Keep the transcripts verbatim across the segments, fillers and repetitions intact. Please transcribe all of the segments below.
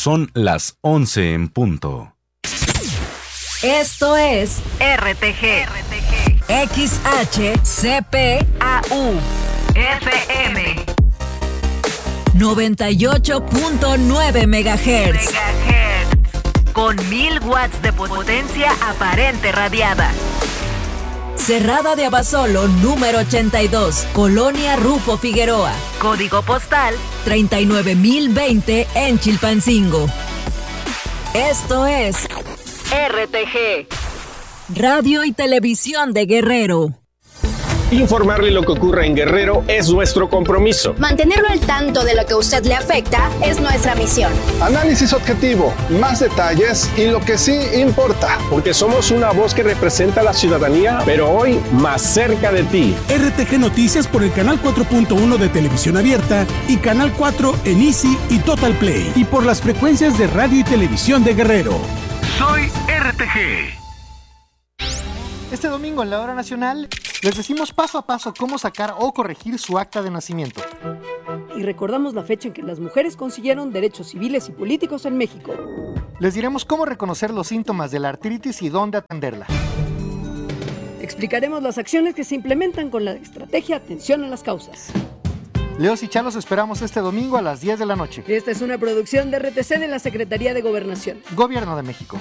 Son las once en punto. Esto es R T G, R T G. X H C P A U F M noventa y ocho punto nueve megahertz. Con mil watts de potencia aparente radiada. Cerrada de Abasolo, número ochenta y dos, Colonia Rufo Figueroa. Código postal treinta y nueve mil veinte en Chilpancingo. Esto es R T G, Radio y Televisión de Guerrero. Informarle lo que ocurre en Guerrero es nuestro compromiso. Mantenerlo al tanto de lo que a usted le afecta es nuestra misión. Análisis objetivo, más detalles y lo que sí importa. Porque somos una voz que representa a la ciudadanía, pero hoy más cerca de ti. R T G Noticias por el canal cuatro punto uno de Televisión Abierta y canal cuatro en Easy y Total Play. Y por las frecuencias de Radio y Televisión de Guerrero. Soy R T G. Este domingo en la Hora Nacional les decimos paso a paso cómo sacar o corregir su acta de nacimiento. Y recordamos la fecha en que las mujeres consiguieron derechos civiles y políticos en México. Les diremos cómo reconocer los síntomas de la artritis y dónde atenderla. Explicaremos las acciones que se implementan con la estrategia Atención a las Causas. Leos y Chalos esperamos este domingo a las diez de la noche. Esta es una producción de R T C de la Secretaría de Gobernación. Gobierno de México.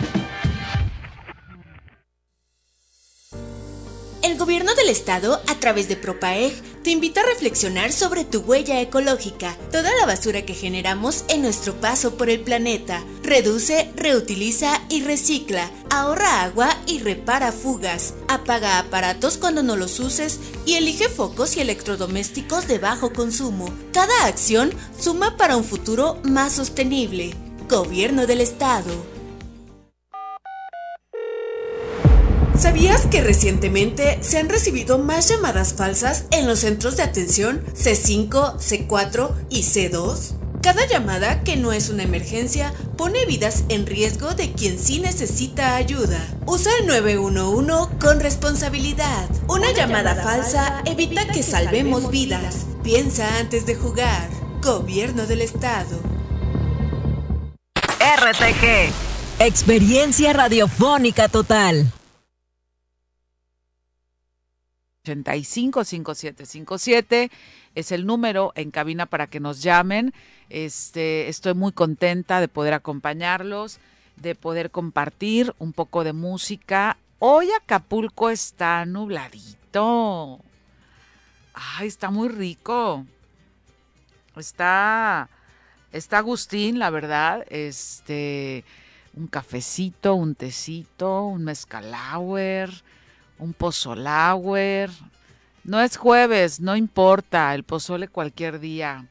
El Gobierno del Estado, a través de Propaeg, te invita a reflexionar sobre tu huella ecológica, toda la basura que generamos en nuestro paso por el planeta. Reduce, reutiliza y recicla, ahorra agua y repara fugas, apaga aparatos cuando no los uses y elige focos y electrodomésticos de bajo consumo. Cada acción suma para un futuro más sostenible. Gobierno del Estado. ¿Sabías que recientemente se han recibido más llamadas falsas en los centros de atención C cinco, C cuatro y C dos? Cada llamada que no es una emergencia pone vidas en riesgo de quien sí necesita ayuda. Usa el nueve uno uno con responsabilidad. Una, una llamada, llamada falsa, falsa evita que, que salvemos, salvemos vidas. vidas. Piensa antes de jugar. Gobierno del Estado. R T G, experiencia radiofónica total. ochenta y cinco, cincuenta y siete cincuenta y siete es el número en cabina para que nos llamen. Este, estoy muy contenta de poder acompañarlos, de poder compartir un poco de música. Hoy Acapulco está nubladito. Ay, está muy rico. Está, está Agustín, la verdad. Este, un cafecito, un tecito, un mezcalauer, un pozolauer. No es jueves, no importa, el pozole cualquier día.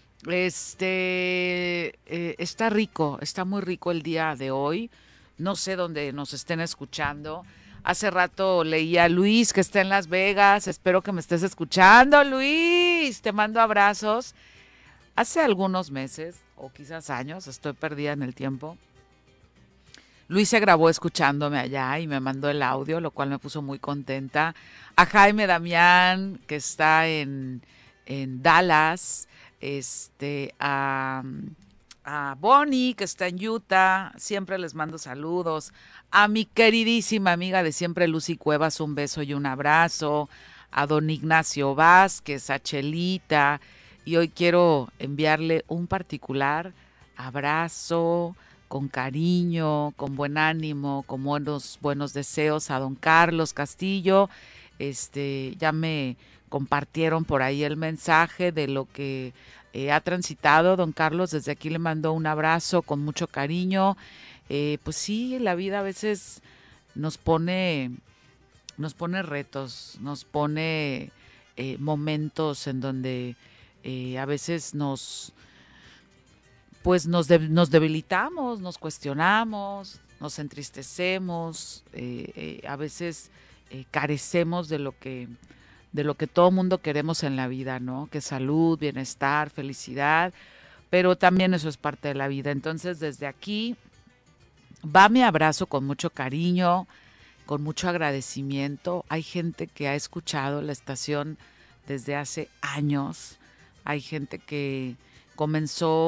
Este, eh, está rico, está muy rico el día de hoy. No sé dónde nos estén escuchando. Hace rato leía a Luis, que está en Las Vegas. Espero que me estés escuchando, Luis. Te mando abrazos. Hace algunos meses, o quizás años, estoy perdida en el tiempo, Luis se grabó escuchándome allá y me mandó el audio, lo cual me puso muy contenta. A Jaime Damián, que está en, en Dallas, este, a, a Bonnie, que está en Utah, siempre les mando saludos. A mi queridísima amiga de siempre, Lucy Cuevas, un beso y un abrazo. A don Ignacio Vázquez, a Chelita, y hoy quiero enviarle un particular abrazo, con cariño, con buen ánimo, con buenos, buenos deseos a don Carlos Castillo. Este, ya me compartieron por ahí el mensaje de lo que eh, ha transitado don Carlos. Desde aquí le mando un abrazo con mucho cariño. Eh, pues sí, la vida a veces nos pone, nos pone retos, nos pone eh, momentos en donde eh, a veces nos... pues nos, de, nos debilitamos, nos cuestionamos, nos entristecemos, eh, eh, a veces eh, carecemos de lo que de lo que todo mundo queremos en la vida, ¿no? Que salud, bienestar, felicidad, pero también eso es parte de la vida. Entonces, desde aquí va mi abrazo con mucho cariño, con mucho agradecimiento. Hay gente que ha escuchado la estación desde hace años, hay gente que comenzó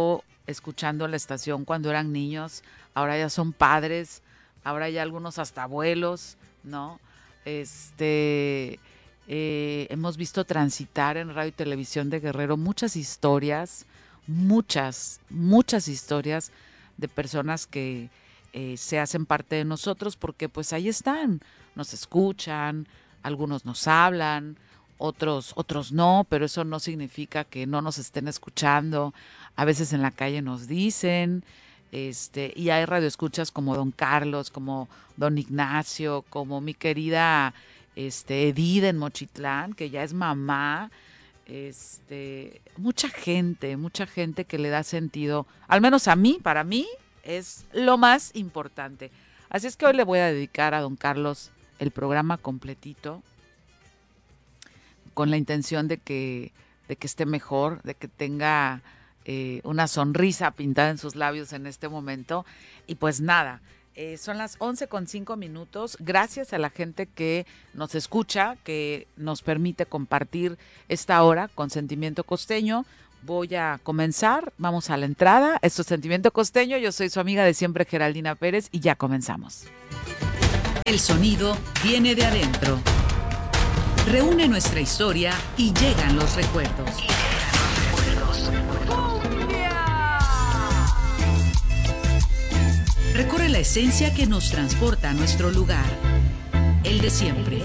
escuchando la estación cuando eran niños, ahora ya son padres, ahora ya algunos hasta abuelos, ¿no? Este, eh, hemos visto transitar en Radio y Televisión de Guerrero muchas historias, muchas, muchas historias de personas que eh, se hacen parte de nosotros porque pues ahí están, nos escuchan, algunos nos hablan, otros, otros no, pero eso no significa que no nos estén escuchando. A veces en la calle nos dicen, este, y hay radioescuchas como don Carlos, como don Ignacio, como mi querida este, Edith en Mochitlán, que ya es mamá. Este, mucha gente, mucha gente que le da sentido, al menos a mí, para mí, es lo más importante. Así es que hoy le voy a dedicar a don Carlos el programa completito, con la intención de que, de que esté mejor, de que tenga eh, una sonrisa pintada en sus labios en este momento. Y pues nada, eh, son las once con cinco minutos. Gracias a la gente que nos escucha, que nos permite compartir esta hora con Sentimiento Costeño. Voy a comenzar, vamos a la entrada. Esto es Sentimiento Costeño, yo soy su amiga de siempre, Geraldina Pérez, y ya comenzamos. El sonido viene de adentro. Reúne nuestra historia y llegan los recuerdos. Y llegan los recuerdos. ¡Cumbia! Recorre la esencia que nos transporta a nuestro lugar, el de siempre.